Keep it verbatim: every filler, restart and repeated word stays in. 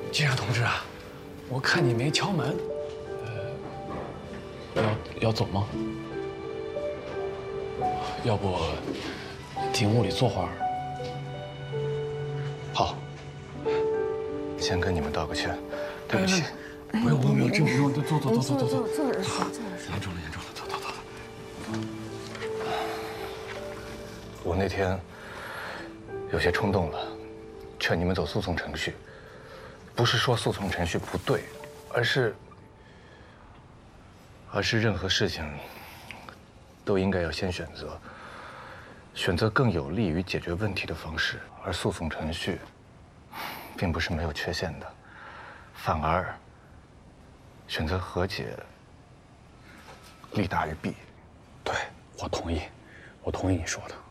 局长同志啊，我看你没敲门，呃，要要走吗？要不进屋里坐会儿？好， 先跟你们道个歉，对不起。 不用不用不用，真不用，坐坐坐坐坐坐坐。 坐着说，坐着说。 严重了严重了，走走走。 我那天有些冲动了，劝你们走诉讼程序。不是说诉讼程序不对，而是而是任何事情都应该要先选择，选择更有利于解决问题的方式。而诉讼程序并不是没有缺陷的，反而选择和解利大于弊。 对，我同意，我同意你说的。